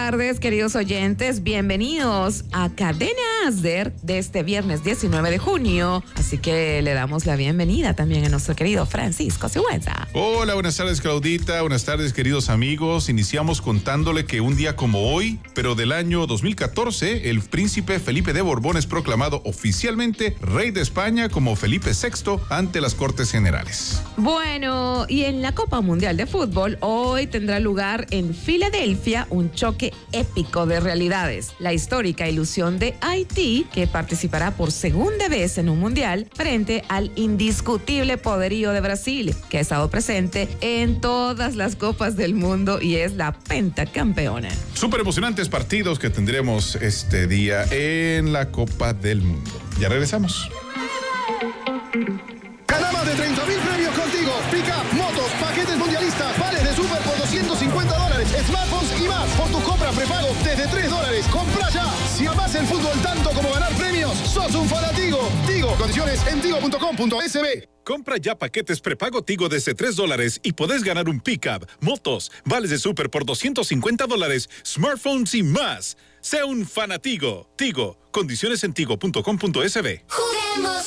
tardes, queridos oyentes. Bienvenidos a Cadena Asder de este viernes 19 de junio. Así que le damos la bienvenida también a nuestro querido Francisco Sigüenza. Hola, buenas tardes, Claudita. Buenas tardes, queridos amigos. Iniciamos contándole que un día como hoy, pero del año 2014, el príncipe Felipe de Borbón es proclamado oficialmente rey de España como Felipe VI ante las Cortes Generales. Bueno, y en la Copa Mundial de Fútbol, hoy tendrá lugar en Filadelfia un choque épico de realidades. La histórica ilusión de Haití, que participará por segunda vez en un mundial, frente al indiscutible poderío de Brasil, que ha estado presente en todas las copas del mundo y es la pentacampeona. Súper emocionantes partidos que tendremos este día en la Copa del Mundo. Ya regresamos. Gana más de 30,000 premios contigo. Pica, motos, paquetes mundialistas, vales de super por $250, smartphones y más. Por tu compra prepago desde $3. Compra ya. Si amas el fútbol tanto como ganar premios, sos un fanatigo. Tigo, condiciones en tigo.com.sb. Compra ya paquetes prepago Tigo desde $3 y podés ganar un pickup, motos, vales de super por $250, smartphones y más. Sea un fanatigo. Tigo, condiciones en tigo.com.sb. Juguemos